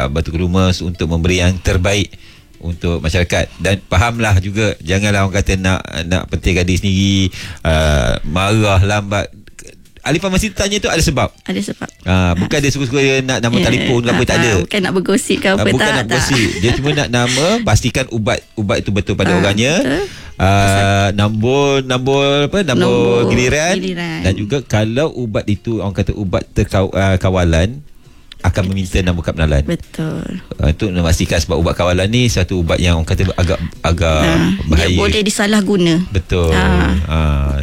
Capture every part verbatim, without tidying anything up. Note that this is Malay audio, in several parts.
uh, Batu Kerumus untuk memberi yang terbaik untuk masyarakat. Dan fahamlah juga, janganlah orang kata nak nak penting gadis sendiri, uh, marah lambat. Ahli farmasi tanya tu ada sebab. Ada sebab. Ha, bukan dia suka-suka dia nak nama yeah. telefon ke apa, tak ada. Bukan nak bergosip ke apa, bukan tak. Bukan nak bergosip. Dia cuma nak nama, pastikan ubat ubat itu betul pada ha, orangnya. Betul. Uh, nombor nombor apa nombor, nombor giliran, giliran dan juga kalau ubat itu orang kata ubat terkawalan akan meminta nombor kad pengenalan. Betul. Uh, untuk memastikan, sebab ubat kawalan ni satu ubat yang orang kata agak agak ha, bahaya. Dia boleh disalahguna. Betul. Ha. Ha.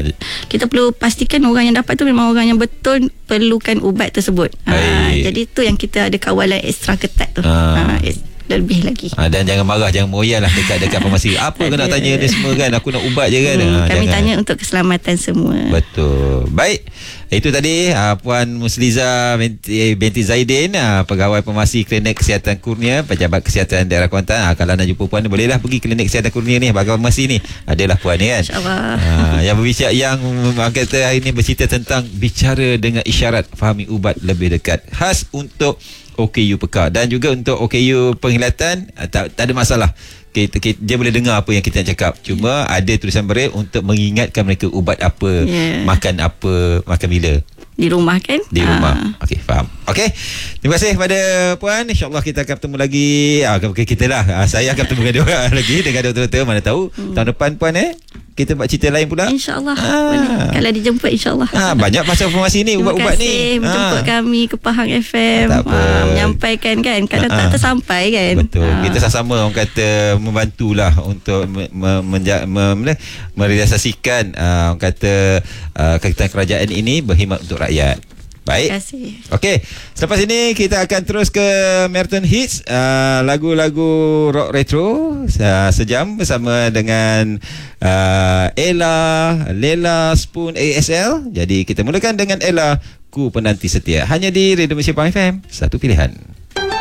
Kita perlu pastikan orang yang dapat tu memang orang yang betul perlukan ubat tersebut. Ha. Jadi tu yang kita ada kawalan ekstra ketat tu. Ha. Ha. Lebih lagi. Ha, dan jangan marah, jangan moyal lah dekat-dekat farmasi. Apa kau nak tanya ni semua kan? Aku nak ubat je kan? Hmm, ha, kami jangan. tanya untuk keselamatan semua. Betul. Baik. Itu tadi uh, Puan Musliza binti, binti Zaidin, uh, Pegawai Farmasi Klinik Kesihatan Kurnia, Pejabat Kesihatan Daerah Kuantan. Uh, kalau nak jumpa Puan, bolehlah pergi Klinik Kesihatan Kurnia ni, Pegawai Farmasi ni. Adalah Puan ni kan? InsyaAllah. Uh, yang berbicara, yang kata hari ni bercerita tentang bicara dengan isyarat, fahami ubat lebih dekat. Khas untuk O K U Pekar dan juga untuk O K U Penghilatan, tak, tak ada masalah. Kita, kita, dia boleh dengar apa yang kita nak cakap. Cuma yeah. ada tulisan braille untuk mengingatkan mereka ubat apa, yeah. makan apa, makan bila. Di rumah kan? Di rumah. Ha. Okey, faham. Okey. Terima kasih kepada Puan. InsyaAllah kita akan bertemu lagi. Ah, kita lah. Ah, saya akan bertemu dengan dia orang lagi dengan doktor-doktor. Mana tahu hmm. tahun depan Puan eh kita buat cerita lain pula. InsyaAllah. Ah. Boleh. Kalau dijemput insyaAllah. Ah, banyak pasal informasi ni, ubat-ubat ni. Terima kasih menjemput ah. kami ke Pahang F M. Ah, menyampaikan kan. Kadang ah. tak tersampai kan. Betul. Ah. Kita sama-sama orang kata membantulah untuk me- me- menja- me- merealisasikan uh, orang kata uh, kegiatan kerajaan ini berkhidmat untuk rakyat. Baik. Terima kasih. Okey, selepas ini kita akan terus ke Marathon Hits, uh, lagu-lagu rock retro uh, sejam bersama dengan uh, Ella, Lela Spoon A S L. Jadi kita mulakan dengan Ella, Ku Penanti Setia, hanya di Radio Malaysia Pahang F M, satu pilihan.